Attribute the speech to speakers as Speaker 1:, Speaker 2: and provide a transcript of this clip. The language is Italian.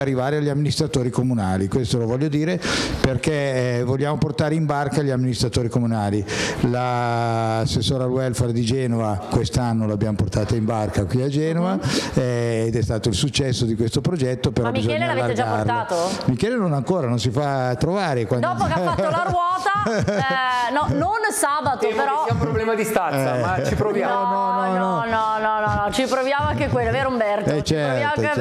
Speaker 1: arrivare agli amministratori comunali. Questo lo voglio dire perché vogliamo portare in barca gli amministratori comunali. L'assessore al welfare di Genova quest'anno l'abbiamo portata in barca qui a Genova ed è stato il successo di questo progetto. Però
Speaker 2: ma Michele l'avete già portato?
Speaker 1: Michele non ancora, non si fa trovare.
Speaker 2: Dopo che ha fatto la ruota, no, non sabato però.
Speaker 3: È un problema di stazza, ma ci proviamo.
Speaker 2: No, ci proviamo anche quello, vero Umberto?
Speaker 1: Certo,
Speaker 2: ci proviamo anche